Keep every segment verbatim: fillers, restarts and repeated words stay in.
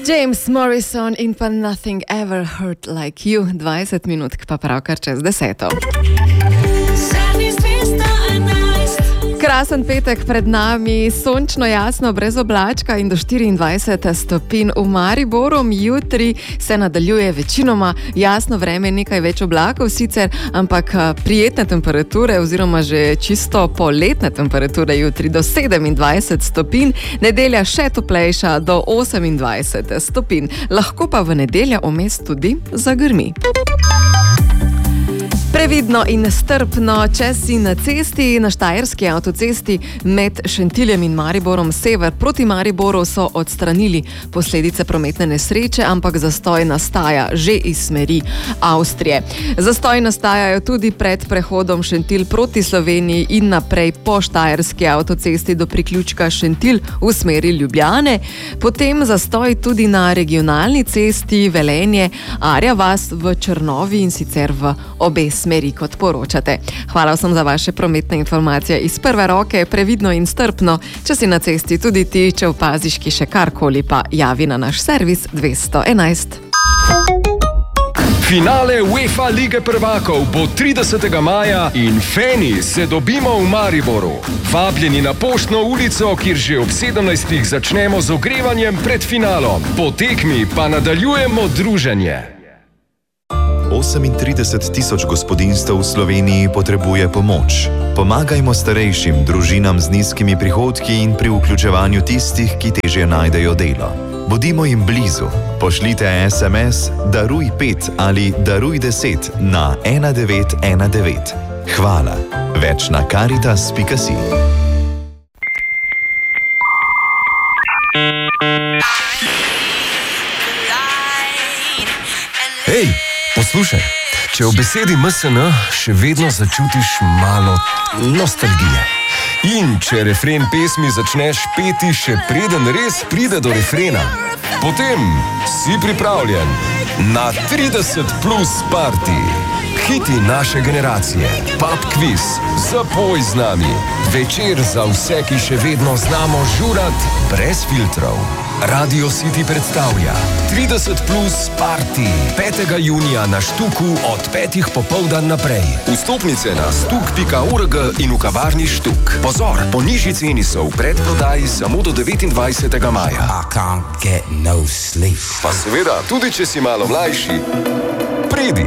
James Morrison in pa Nothing Ever Hurt Like You, dvajset minut pa pravkar čez deseto. Krasen petek pred nami, sončno, jasno, brez oblačka in do štiriindvajset stopinj v Mariboru. Jutri se nadaljuje večinoma jasno vreme, nekaj več oblakov sicer, ampak prijetne temperature oziroma že čisto poletne temperature jutri do sedemindvajset stopinj, nedelja še toplejša do osemindvajset stopinj. Lahko pa v nedeljo vmes tudi zagrmi. Previdno in strpno, če si na cesti, na Štajerski avtocesti med Šentiljem in Mariborom sever proti Mariboru so odstranili posledice prometne nesreče, ampak zastoj nastaja že iz smeri Avstrije. Zastoj nastajajo tudi pred prehodom Šentilj proti Sloveniji in naprej po Štajerski avtocesti do priključka Šentilj v smeri Ljubljane. Potem zastoj tudi na regionalni cesti Velenje, Arja vas v Črnovi in sicer v obe smeri, kot poročate. Hvala vsem za vaše prometne informacije iz prve roke, previdno in strpno. Če si na cesti tudi ti, če opaziš ki še karkoli, pa javi na naš servis dvesto enajst. Finale UEFA Lige prvakov bo tridesetega maja in feni se dobimo v Mariboru. Vabljeni na Poštno ulico, kjer že ob sedemnajstih začnemo z ogrevanjem pred finalom. Po tekmi pa nadaljujemo druženje. osemintrideset tisoč gospodinjstev v Sloveniji potrebuje pomoč. Pomagajmo starejšim, družinam z nizkimi prihodki in pri vključevanju tistih, ki težje najdejo delo. Bodimo jim blizu. Pošljite es em es Daruj pet ali Daruj deset na ena devet ena devet. Hvala. Več na karitas pika si. Hej! Poslušaj, če v besedi em es en še vedno začutiš malo nostalgije in če refren pesmi začneš peti še preden res pride do refrena, potem si pripravljen na trideset plus party. Hiti naše generacije, pub quiz, zapoj z nami, večer za vse, ki še vedno znamo žurat brez filtrov. Radio City predstavlja trideset plus party petega junija na Štuku od petih popoldan naprej. Vstopnice na stuk pika org in v kavarni Štuk. Pozor, po nižji ceni so v predprodaji samo do devetindvajsetega maja. I can't get no sleep. Pa seveda, tudi če si malo mlajši, pridi.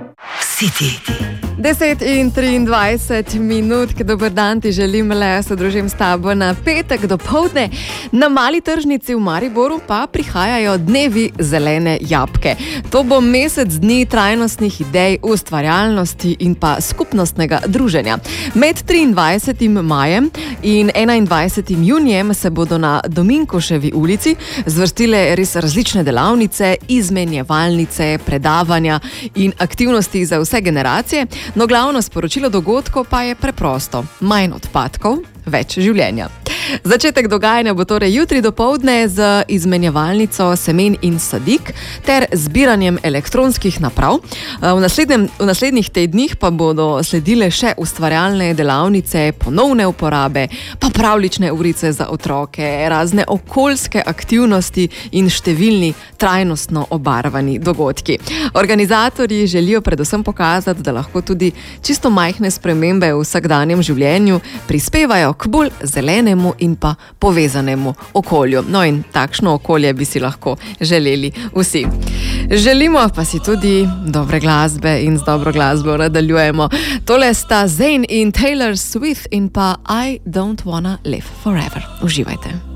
City. deset in triindvajset minut, dober dan ti želim, le se družim s tabo na petek dopoldne. Na Mali tržnici v Mariboru pa prihajajo dnevi zelene jabolke. To bo mesec dni trajnostnih idej, ustvarjalnosti in pa skupnostnega druženja. Med triindvajsetim majem in enaindvajsetim junijem se bodo na Dominkoševi ulici zvrstile res različne delavnice, izmenjevalnice, predavanja in aktivnosti za vse generacije. No, glavno sporočilo dogodkov pa je preprosto. Manj odpadkov, več življenja. Začetek dogajanja bo torej jutri dopoldne z izmenjevalnico semen in sadik ter zbiranjem elektronskih naprav. V, naslednjem, v naslednjih tednih pa bodo sledile še ustvarjalne delavnice, ponovne uporabe, pa pravlične urice za otroke, razne okoljske aktivnosti in številni trajnostno obarvani dogodki. Organizatorji želijo predvsem pokazati, da lahko tudi čisto majhne spremembe v vsakdanjem življenju prispevajo k bolj zelenemu in pa povezanemu okolju. No in takšno okolje bi si lahko želeli vsi. Želimo pa si tudi dobre glasbe in z dobro glasbo nadaljujemo. Tole sta Zayn in Taylor Swift in pa I Don't Wanna Live Forever. Uživajte.